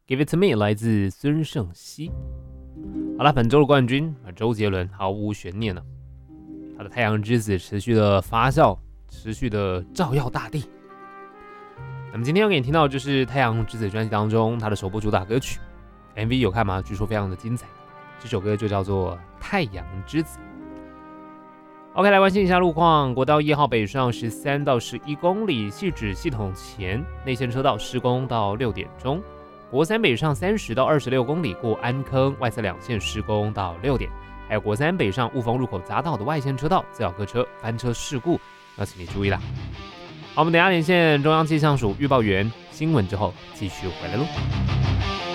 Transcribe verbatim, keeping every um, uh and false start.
Give It To Me 来自孙盛希。好了，本周的冠军周杰伦毫无悬念了，他的《太阳之子》持续的发酵，持续的照耀大地。那么今天要给你听到的就是《太阳之子》专辑当中他的首部主打歌曲 ，M V 有看吗？据说非常的精彩。这首歌就叫做《太阳之子》。OK， 来关心一下路况。国道一号北上十三到十一公里，汐止系统前内线车道施工到六点钟。国三北上三十到二十六公里，过安坑外侧两线施工到六点。还有国三北上雾峰入口匝道的外线车道，自小客车翻车事故，要请你注意啦。好，我们等一下连线中央气象署预报员新闻之后，继续回来喽。